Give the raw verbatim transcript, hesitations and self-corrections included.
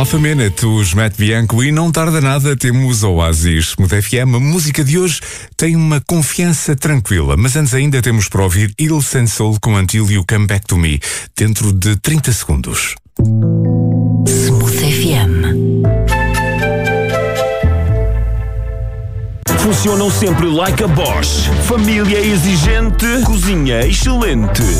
Alpha Minute, os Matt Bianco, e não tarda nada, temos Oasis. Smooth F M, a música de hoje tem uma confiança tranquila, mas antes ainda temos para ouvir Hills and Soul com Until You Come Back to Me, dentro de trinta segundos. Smooth F M. Funcionam sempre like a Bosch. Família exigente, cozinha excelente.